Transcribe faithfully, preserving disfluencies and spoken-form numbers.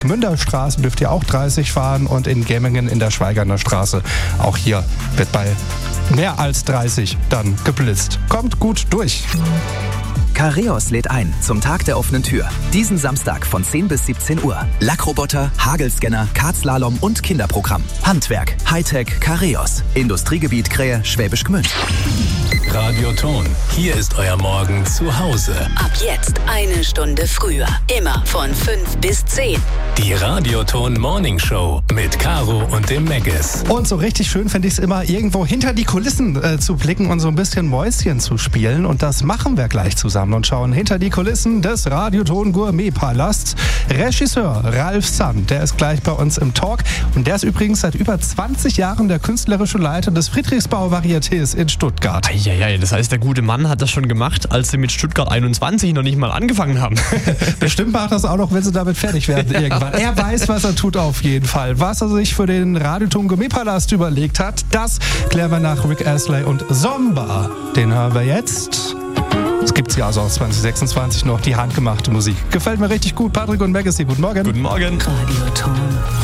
Münderstraße dürft ihr auch dreißig fahren und in Gemmingen in der Schweigerner Straße. Auch hier wird bei mehr als dreißig dann geblitzt. Kommt gut durch. Careos lädt ein zum Tag der offenen Tür. Diesen Samstag von zehn bis siebzehn Uhr. Lackroboter, Hagelscanner, Kartslalom und Kinderprogramm. Handwerk, Hightech, Careos. Industriegebiet Krähe, Schwäbisch Gmünd. Radioton, hier ist euer Morgen zu Hause. Ab jetzt eine Stunde früher. Immer von fünf bis zehn. Die Radioton Morning Show mit Caro und dem Meggis. Und so richtig schön finde ich es immer, irgendwo hinter die Kulissen äh, zu blicken und so ein bisschen Mäuschen zu spielen. Und das machen wir gleich zusammen und schauen hinter die Kulissen des Radioton Gourmet-Palasts. Regisseur Ralf Sand, der ist gleich bei uns im Talk. Und der ist übrigens seit über zwanzig Jahren der künstlerische Leiter des Friedrichsbau-Varietés in Stuttgart. Ja, das heißt, der gute Mann hat das schon gemacht, als sie mit Stuttgart einundzwanzig noch nicht mal angefangen haben. Bestimmt macht das auch noch, wenn sie damit fertig werden irgendwann. Er weiß, was er tut auf jeden Fall. Was er sich für den Radioton Gourmet-Palast überlegt hat, das klären wir nach Rick Astley und Zomba. Den hören wir jetzt. Es gibt ja also auch zwanzig sechsundzwanzig noch die handgemachte Musik. Gefällt mir richtig gut. Patrick und Meggis, guten Morgen. Guten Morgen. Radioton.